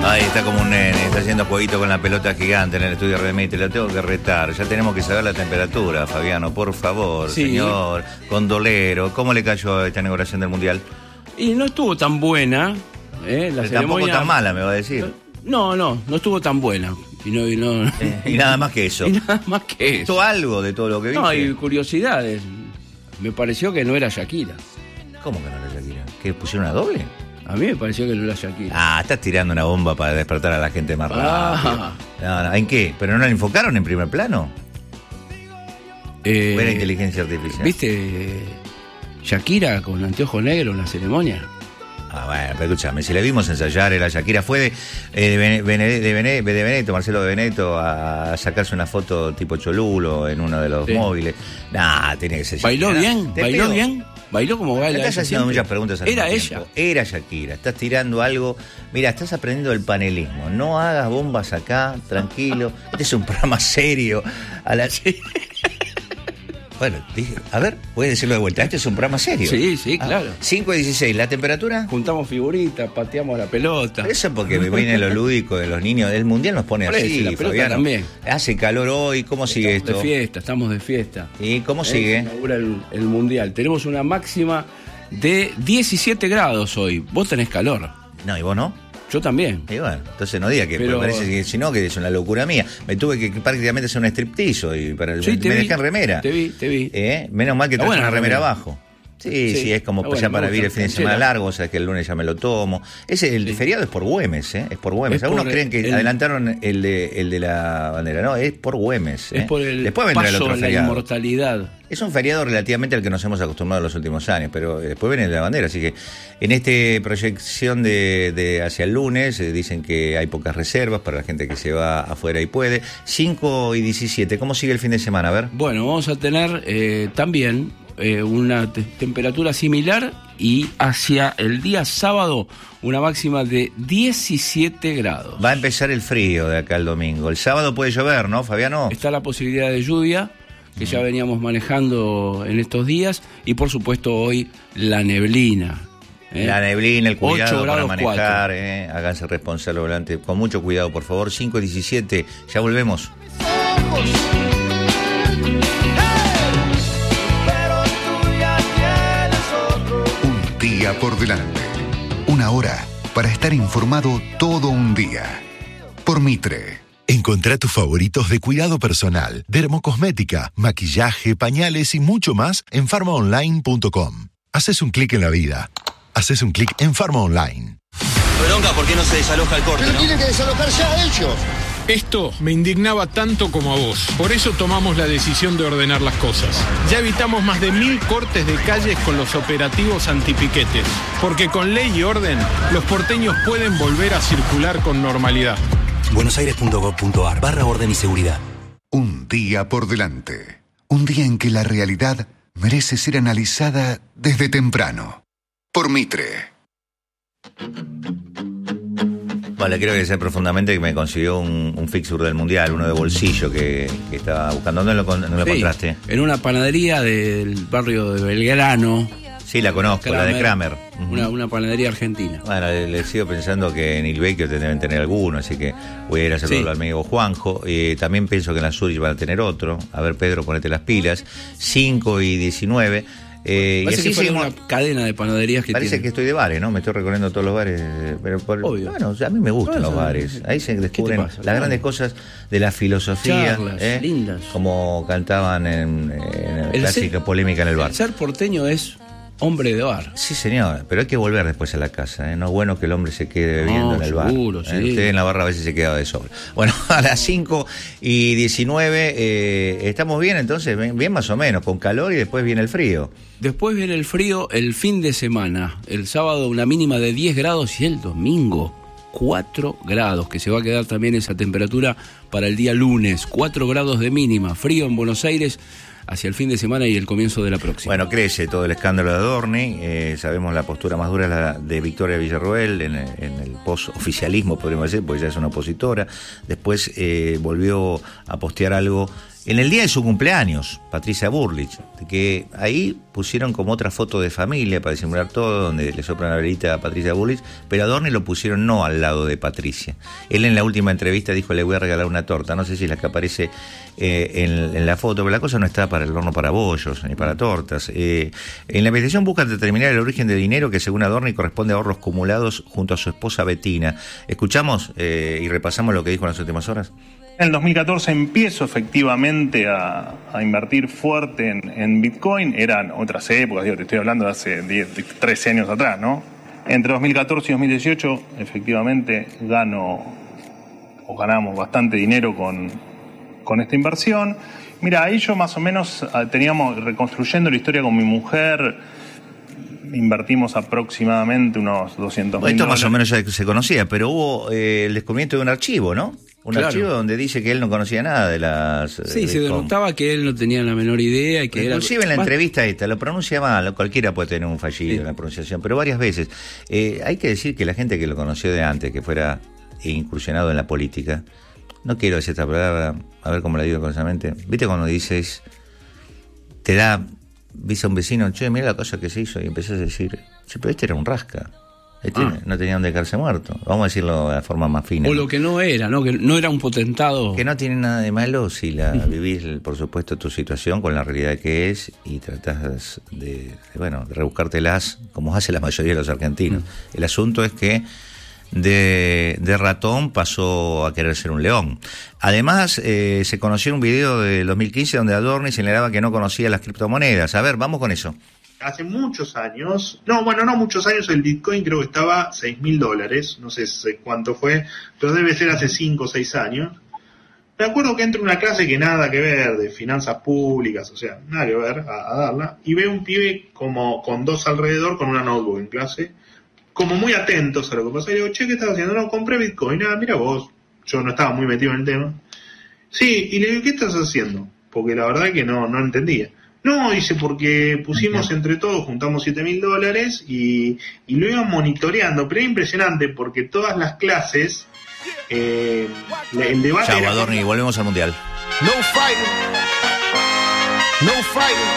Ahí está como un nene, está haciendo jueguito con la pelota gigante en el estudio Remite. Lo tengo que retar. Ya tenemos que saber la temperatura, Fabiano, por favor, sí. Señor Condolero. ¿Cómo le cayó esta inauguración del Mundial? Y no estuvo tan buena. Tampoco tan mala, me va a decir. No estuvo tan buena. Y nada más que eso. Y nada más que eso. Algo de todo lo que viste. No, hay curiosidades. Me pareció que no era Shakira. ¿Cómo que no era Shakira? ¿Que pusieron una doble? A mí me pareció que no era Shakira. Ah, estás tirando una bomba para despertar a la gente más rápido. No, ¿en qué? ¿Pero no la enfocaron en primer plano? Buena inteligencia artificial. ¿Viste Shakira con anteojo negro en la ceremonia? Bueno, pero escúchame, si le vimos ensayar, era Shakira, fue de Benedetto, Marcelo de Benedetto, a sacarse una foto tipo Cholulo en uno de los móviles. Tiene que ser Shakira. ¿Bailó bien? ¿Bailó como baila? Estás haciendo muchas preguntas al ¿Era mismo tiempo. Era Shakira, estás tirando algo. Mira, estás aprendiendo el panelismo. No hagas bombas acá, tranquilo. Este es un programa serio. Bueno, a ver, voy a decirlo de vuelta. Este es un programa serio. Sí, claro. 5:16, ¿la temperatura? Juntamos figuritas, pateamos la pelota. Pero eso porque viene lo lúdico de los niños. El Mundial nos pone así, la pelota Fabiano. También. Hace calor hoy, ¿cómo sigue esto? Estamos de fiesta. ¿Y cómo sigue? Se inaugura el Mundial. Tenemos una máxima de 17 grados hoy. Vos tenés calor. No, ¿y vos no? Yo también. Y bueno, entonces no diga que me parece que si no, que es una locura mía. Me tuve que prácticamente hacer un striptease y me dejé en remera. Te vi. Menos mal que traes una remera abajo. Sí, es como ya para vivir el fin de semana largo, o sea que el lunes ya me lo tomo. El feriado es por Güemes, es por Güemes. Algunos creen que adelantaron el de la bandera, no, es por Güemes. Es por el después vendrá el otro paso, la feriado. inmortalidad. Es un feriado relativamente al que nos hemos acostumbrado en los últimos años, pero después viene el de la bandera, así que en esta proyección de hacia el lunes dicen que hay pocas reservas para la gente que se va afuera y puede. 5:17, ¿cómo sigue el fin de semana? A ver. Bueno, vamos a tener también una temperatura similar y hacia el día sábado una máxima de 17 grados. Va a empezar el frío de acá el domingo. El sábado puede llover, ¿no, Fabiano? Está la posibilidad de lluvia, que ya veníamos manejando en estos días, y por supuesto hoy la neblina. La neblina, el cuidado para manejar, 4. Háganse responsable volante, con mucho cuidado, por favor. 5:17, ya volvemos. Un día por delante, una hora para estar informado todo un día. Por Mitre. Encontrá tus favoritos de cuidado personal, dermocosmética, maquillaje, pañales y mucho más en farmaonline.com. Haces un clic en la vida. Haces un clic en Farma Online. Bronca, ¿por qué no se desaloja el corte? Pero tienen que desalojar ya ellos. Esto me indignaba tanto como a vos. Por eso tomamos la decisión de ordenar las cosas. Ya evitamos más de 1000 cortes de calles con los operativos antipiquetes. Porque con ley y orden, los porteños pueden volver a circular con normalidad. buenosaires.gov.ar/orden y seguridad. Un día por delante. Un día en que la realidad merece ser analizada desde temprano. Por Mitre. Vale, quiero agradecer profundamente que me consiguió un fixture del Mundial, uno de bolsillo que estaba buscando. ¿Dónde lo encontraste? En una panadería del barrio de Belgrano. Sí, la conozco, la de Kramer. Una panadería argentina. Bueno, le sigo pensando que en Ilvecchio deben tener alguno, así que voy a ir a hacerlo al amigo Juanjo. También pienso que en la Zurich van a tener otro. A ver, Pedro, ponete las pilas. 5:19. Y así que seguimos, una cadena de panaderías que parece tiene. Que estoy de bares, ¿no? Me estoy recorriendo todos los bares. Pero obvio. Bueno, a mí me gustan los bares. Ahí se descubren las grandes cosas de la filosofía. Charlas, lindas. Como cantaban en la clásica polémica en el bar. El ser porteño es hombre de bar. Sí, señor, pero hay que volver después a la casa, No es bueno que el hombre se quede bebiendo en el bar. Seguro, sí. Usted en la barra a veces se quedaba de sobra. Bueno, a las 5:19 estamos bien entonces, bien más o menos, con calor y después viene el frío. Después viene el frío el fin de semana. El sábado una mínima de 10 grados y el domingo 4 grados, que se va a quedar también esa temperatura para el día lunes. 4 grados de mínima, frío en Buenos Aires hacia el fin de semana y el comienzo de la próxima. Bueno, crece todo el escándalo de Adorni, sabemos la postura más dura es la de Victoria Villarroel en el postoficialismo, podríamos decir, porque ya es una opositora. Después volvió a postear algo En el día de su cumpleaños, Patricia Bullrich, que ahí pusieron como otra foto de familia para disimular todo, donde le soplan la velita a Patricia Bullrich, pero a Dorni lo pusieron no al lado de Patricia. Él en la última entrevista dijo, le voy a regalar una torta, no sé si es la que aparece en la foto, pero la cosa no está para el horno para bollos, ni para tortas. En la investigación buscan determinar el origen del dinero que según Adorni corresponde a ahorros acumulados junto a su esposa Bettina. Escuchamos y repasamos lo que dijo en las últimas horas. En el 2014 empiezo efectivamente a invertir fuerte en Bitcoin. Eran otras épocas, te estoy hablando de hace 13 años atrás, ¿no? Entre 2014 y 2018 efectivamente ganamos bastante dinero con esta inversión. Mira, ahí yo más o menos teníamos, reconstruyendo la historia con mi mujer, invertimos aproximadamente unos 200.000 Esto más o menos ya se conocía, pero hubo el descubrimiento de un archivo, ¿no? Claro. Archivo donde dice que él no conocía nada de las... Sí, se denotaba que él no tenía la menor idea y que inclusive en la entrevista esta, lo pronuncia mal, cualquiera puede tener un fallido en la pronunciación, pero varias veces. Hay que decir que la gente que lo conoció de antes, que fuera incursionado en la política, no quiero decir esta palabra, a ver cómo la digo correctamente, ¿viste cuando dices, te da, viste a un vecino, che, mira la cosa que se hizo, y empezás a decir, che, pero este era un rasca. No tenía donde quedarse muerto. Vamos a decirlo de la forma más fina. O lo que no era, ¿no? Que no era un potentado. Que no tiene nada de malo si vivís, por supuesto, tu situación con la realidad que es y tratás de rebuscártelas como hace la mayoría de los argentinos. El asunto es que de ratón pasó a querer ser un león. Además, se conoció un video del 2015 donde Adorni señalaba que no conocía las criptomonedas. A ver, vamos con eso. Hace muchos años, no muchos años, el Bitcoin creo que estaba $6.000, no sé cuánto fue, pero debe ser hace 5 o 6 años. Me acuerdo que entro en una clase que nada que ver, de finanzas públicas, o sea, nada que ver, a darla, y veo un pibe como con dos alrededor, con una notebook en clase, como muy atentos a lo que pasa, y digo, che, ¿qué estás haciendo? No, compré Bitcoin, mira vos, yo no estaba muy metido en el tema. Sí, y le digo, ¿qué estás haciendo? Porque la verdad es que no entendía. No, dice, porque pusimos entre todos, juntamos $7.000 y lo iban monitoreando, pero era impresionante porque todas las clases, el debate Chau, era... Adorni, volvemos al Mundial. No fighting. No fighting.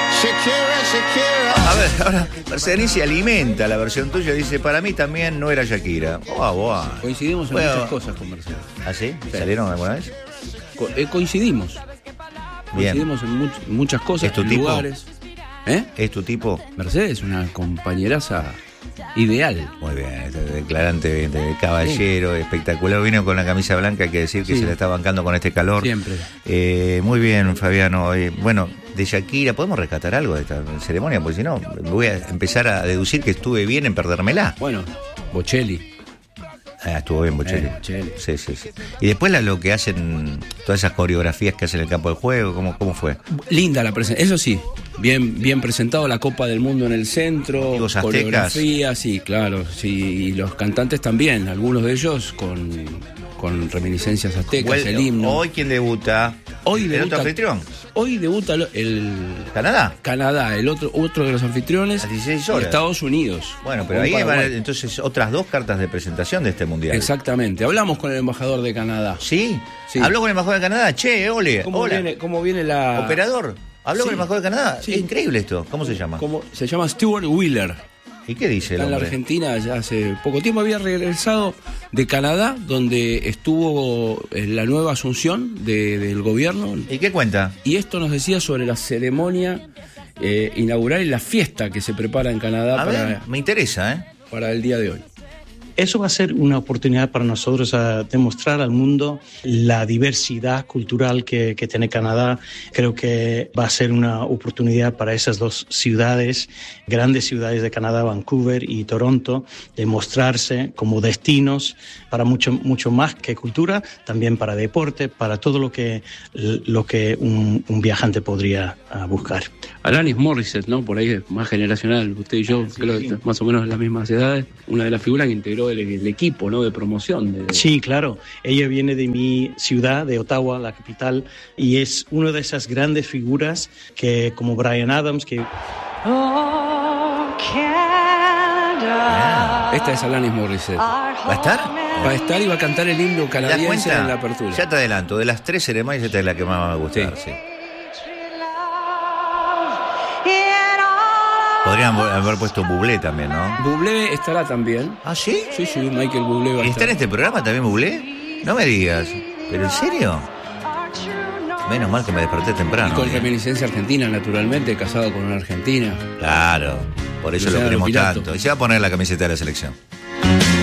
Shakira. A ver, ahora Mercedes se alimenta la versión tuya, dice, para mí también no era Shakira. Coincidimos en muchas cosas con Mercedes. ¿Ah, sí? ¿Salieron alguna vez? Coincidimos. Bien. Coincidimos en muchas cosas, ¿Es tu en tipo? lugares. ¿Es tu tipo? Mercedes es una compañeraza ideal. Muy bien, declarante de caballero, espectacular. Vino con la camisa blanca, hay que decir que se la está bancando con este calor. Siempre. Muy bien, Fabiano. Bueno, de Shakira, ¿podemos rescatar algo de esta ceremonia? Porque si no, voy a empezar a deducir que estuve bien en perdérmela. Bueno, Bocelli. Estuvo bien Bocelli. Sí. Y después lo que hacen, todas esas coreografías que hacen en el campo de juego, ¿cómo fue? Linda la presentación, eso sí, bien presentado, la Copa del Mundo en el centro, ¿Y los coreografía, sí, claro, sí, y los cantantes también, algunos de ellos con reminiscencias aztecas, el himno. ¿Hoy quién debuta? ¿El otro anfitrión? Hoy debuta el ¿Canadá? el otro de los anfitriones, a 16 horas. Estados Unidos. Bueno, pero ahí van entonces otras 2 cartas de presentación de este mundial. Exactamente. Hablamos con el embajador de Canadá. ¿Sí? ¿Habló con el embajador de Canadá? Che, ole. ¿Cómo viene la...? ¿Operador? ¿Habló con el embajador de Canadá? Sí. Es increíble esto. ¿Cómo se llama? Se llama Stuart Wheeler. ¿Y qué dice el hombre? En la Argentina ya hace poco tiempo había regresado de Canadá, donde estuvo la nueva asunción del gobierno. ¿Y qué cuenta? Y esto nos decía sobre la ceremonia inaugural y la fiesta que se prepara en Canadá me interesa, para el día de hoy. Eso va a ser una oportunidad para nosotros a demostrar al mundo la diversidad cultural que tiene Canadá. Creo que va a ser una oportunidad para esas 2 ciudades, grandes ciudades de Canadá, Vancouver y Toronto, de mostrarse como destinos para mucho más que cultura, también para deporte, para todo lo que un viajante podría buscar. Alanis Morissette, ¿no? Por ahí es más generacional, usted y yo, sí, creo que más o menos en las mismas edades, una de las figuras que integró el equipo, ¿no? De promoción. Sí, claro. Ella viene de mi ciudad, de Ottawa, la capital, y es una de esas grandes figuras que, como Bryan Adams, que... Esta es Alanis Morissette. ¿Va a estar? Va a estar y va a cantar el himno ¿Te das canadiense cuenta? en la apertura. Ya te adelanto, de las 3 ceremonias esta es la que más me gusta. Sí. Sí. Podrían haber puesto Bublé también, ¿no? Bublé estará también. ¿Ah, sí? Sí, Michael Bublé va a ¿Y está estar. en este programa también Bublé? No me digas. ¿Pero en serio? Menos mal que me desperté temprano. Y con reminiscencia argentina, naturalmente, casado con una argentina. Claro, por eso lo Luciano queremos Pilato. tanto. Y se va a poner la camiseta de la selección.